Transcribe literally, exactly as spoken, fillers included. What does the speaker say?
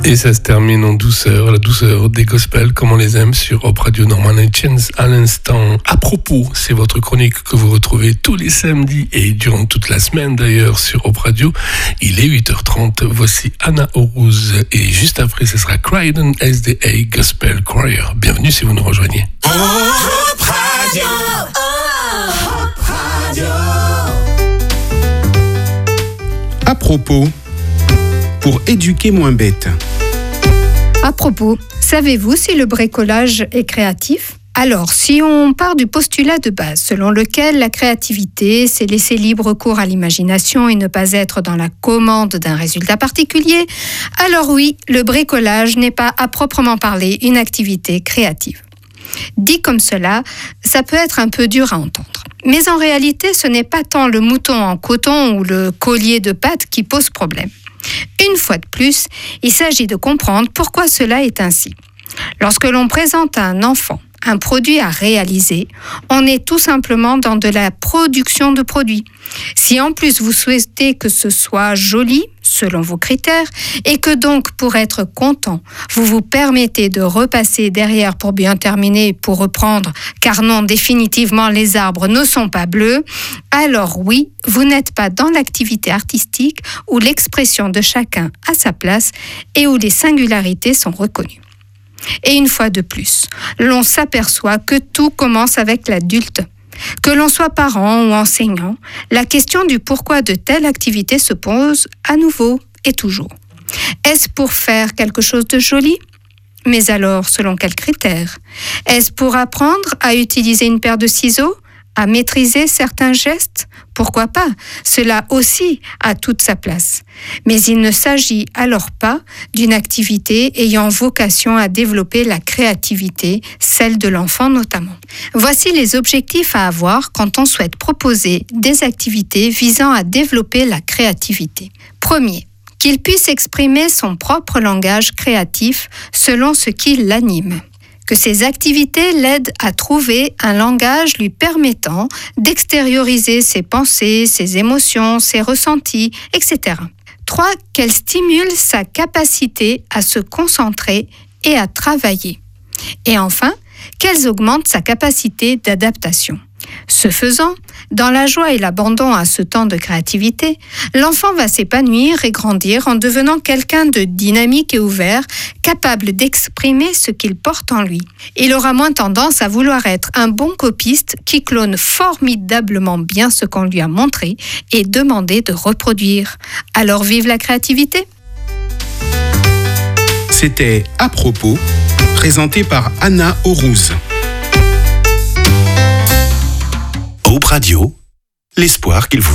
Et ça se termine en douceur, la douceur des gospels comme on les aime sur Hop Radio Norman Hitchens à l'instant. À propos, c'est votre chronique que vous retrouvez tous les samedis et durant toute la semaine d'ailleurs sur Hop Radio. Il est huit heures trente, voici Anna Oruz et juste après ce sera Croydon S D A Gospel Choir. Bienvenue si vous nous rejoignez. Hop Radio, Hop Radio. À propos, pour éduquer moins bête. À propos, savez-vous si le bricolage est créatif ? Alors, si on part du postulat de base selon lequel la créativité, c'est laisser libre cours à l'imagination et ne pas être dans la commande d'un résultat particulier, alors oui, le bricolage n'est pas à proprement parler une activité créative. Dit comme cela, ça peut être un peu dur à entendre. Mais en réalité, ce n'est pas tant le mouton en coton ou le collier de pâte qui pose problème. Une fois de plus, il s'agit de comprendre pourquoi cela est ainsi. Lorsque l'on présente à un enfant un produit à réaliser, on est tout simplement dans de la production de produits. Si en plus vous souhaitez que ce soit joli, selon vos critères, et que donc pour être content, vous vous permettez de repasser derrière pour bien terminer, pour reprendre, car non, définitivement les arbres ne sont pas bleus, alors oui, vous n'êtes pas dans l'activité artistique où l'expression de chacun a sa place et où les singularités sont reconnues. Et une fois de plus, l'on s'aperçoit que tout commence avec l'adulte. Que l'on soit parent ou enseignant, la question du pourquoi de telle activité se pose à nouveau et toujours. Est-ce pour faire quelque chose de joli ? Mais alors, selon quels critères ? Est-ce pour apprendre à utiliser une paire de ciseaux ? À maîtriser certains gestes ? Pourquoi pas ? Cela aussi a toute sa place. Mais il ne s'agit alors pas d'une activité ayant vocation à développer la créativité, celle de l'enfant notamment. Voici les objectifs à avoir quand on souhaite proposer des activités visant à développer la créativité. Premier, qu'il puisse exprimer son propre langage créatif selon ce qui l'anime. Que ces activités l'aident à trouver un langage lui permettant d'extérioriser ses pensées, ses émotions, ses ressentis, et cetera. trois. Qu'elle stimule sa capacité à se concentrer et à travailler. Et enfin, qu'elles augmentent sa capacité d'adaptation. Ce faisant, dans la joie et l'abandon à ce temps de créativité, l'enfant va s'épanouir et grandir en devenant quelqu'un de dynamique et ouvert, capable d'exprimer ce qu'il porte en lui. Il aura moins tendance à vouloir être un bon copiste qui clone formidablement bien ce qu'on lui a montré et demander de reproduire. Alors vive la créativité! C'était À propos, présenté par Anna Oruz. Hop Radio, l'espoir qu'il vous